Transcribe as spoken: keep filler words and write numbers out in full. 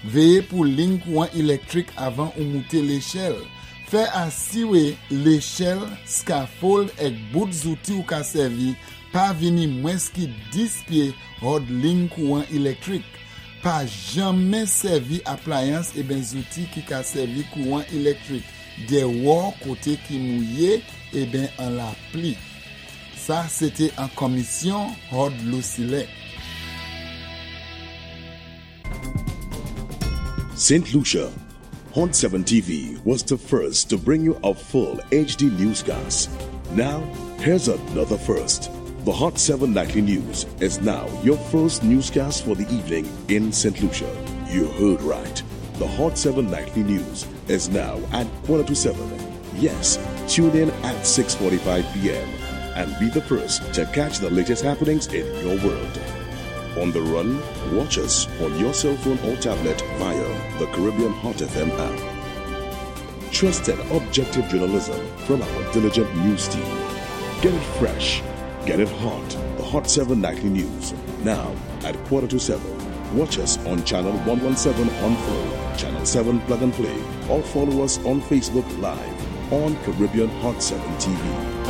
Veillez pour ligne courant électrique avant ou monter l'échelle. Fait assurer l'échelle, scaffold et bout d'outils ou ka servi pas venir moins qui dix pieds hors ligne courant électrique. Pas jamais servi appliance et ben outils qui ka servi courant électrique. Des wall côté qui mouillé et ben en la pli. Ça c'était en commission hors l'oscillet. Saint Lucia, Hot seven T V was the first to bring you a full H D newscast. Now, here's another first. The Hot seven Nightly News is now your first newscast for the evening in Saint Lucia. You heard right. The Hot seven Nightly News is now at quarter to seven. Yes, tune in at six forty-five p.m. and be the first to catch the latest happenings in your world. On the run, watch us on your cell phone or tablet via the Caribbean Hot F M app. Trusted objective journalism from our diligent news team. Get it fresh, get it hot. The Hot seven Nightly News, now at quarter to seven. Watch us on channel one seventeen on Flow, channel seven Plug and Play, or follow us on Facebook Live on Caribbean Hot seven T V.